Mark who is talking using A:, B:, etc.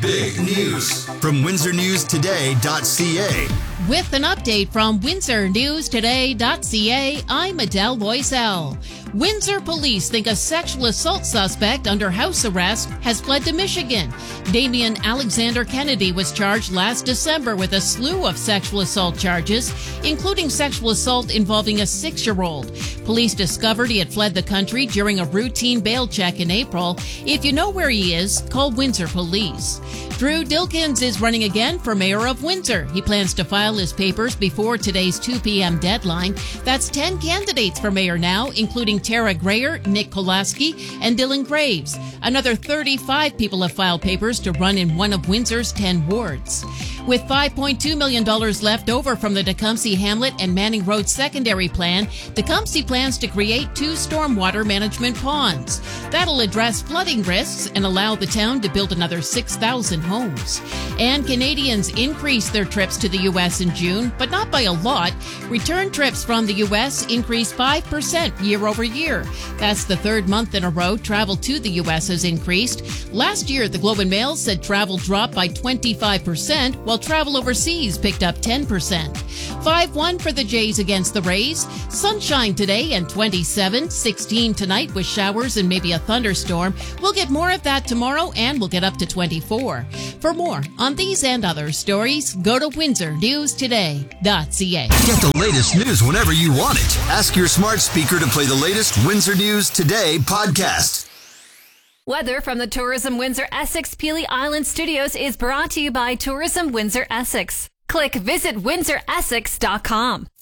A: Big news from WindsorNewsToday.ca.
B: With an update from WindsorNewsToday.ca, I'm Adele Loisel. Windsor police think a sexual assault suspect under house arrest has fled to Michigan. Damian Alexander Kennedy was charged last December with a slew of sexual assault charges, including sexual assault involving a 6-year-old. Police discovered he had fled the country during a routine bail check in April. If you know where he is, call Windsor Police. Drew Dilkins is running again for mayor of Windsor. He plans to file his papers before today's 2 p.m. deadline. That's 10 candidates for mayor now, including Tara Grayer, Nick Kolaski, and Dylan Graves. Another 35 people have filed papers to run in one of Windsor's 10 wards. With $5.2 million left over from the Tecumseh Hamlet and Manning Road secondary plan, Tecumseh plans to create 2 stormwater management ponds. That'll address flooding risks and allow the town to build another 6,000 homes. And Canadians increased their trips to the U.S. in June, but not by a lot. Return trips from the U.S. increased 5% year over year. That's the third month in a row travel to the U.S. has increased. Last year, the Globe and Mail said travel dropped by 25%, while travel overseas picked up 10%. 5-1 for the Jays against the Rays. Sunshine today and 27, 16 tonight with showers and maybe a thunderstorm. We'll get more of that tomorrow and we'll get up to 24. For more on these and other stories, go to WindsorNewsToday.ca.
A: Get the latest news whenever you want it. Ask your smart speaker to play the latest Windsor News Today podcast.
C: Weather from the Tourism Windsor Essex Peely Island Studios is brought to you by Tourism Windsor Essex. Click visitwindsoressex.com.